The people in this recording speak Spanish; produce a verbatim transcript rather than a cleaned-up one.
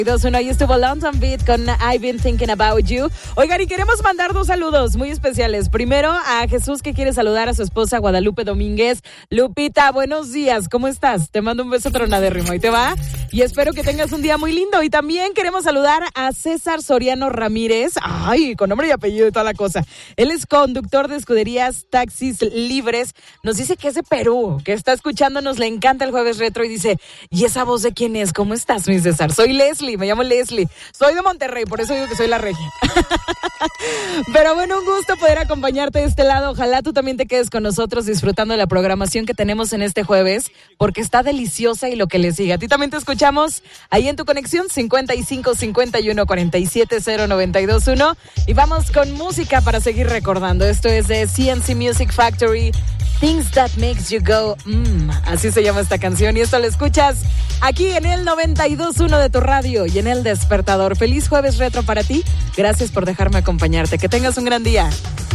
dos uno, ahí estuvo London Beat con I've Been Thinking About You. Oigan, y queremos mandar dos saludos muy especiales. Primero, a Jesús, que quiere saludar a su esposa Guadalupe Domínguez. Lupita, buenos días, ¿cómo estás? Te mando un beso tronadérrimo, ¿y te va? Y espero que tengas un día muy lindo. Y también queremos saludar a César Soriano Ramírez. Ay, con nombre y apellido y toda la cosa. Él es conductor de escuderías Taxis Libres. Nos dice que es de Perú, que está escuchándonos, le encanta el Jueves Retro y dice, ¿y esa voz de quién es? ¿Cómo estás, mi César? Soy Leslie. Me llamo Leslie. Soy de Monterrey, por eso digo que soy la regia. Pero bueno, un gusto poder acompañarte de este lado. Ojalá tú también te quedes con nosotros disfrutando de la programación que tenemos en este jueves, porque está deliciosa y lo que le sigue. A ti también te escuchamos ahí en tu conexión cincuenta y cinco cincuenta y uno cuarenta y siete cero noventa y dos uno. Y vamos con música para seguir recordando. Esto es de C N C Music Factory, Things That Makes You Go Mmm. Así se llama esta canción y esto lo escuchas aquí en el noventa y dos uno de tu radio y en El Despertador. Feliz Jueves Retro para ti. Gracias por dejarme acompañarte. Que tengas un gran día.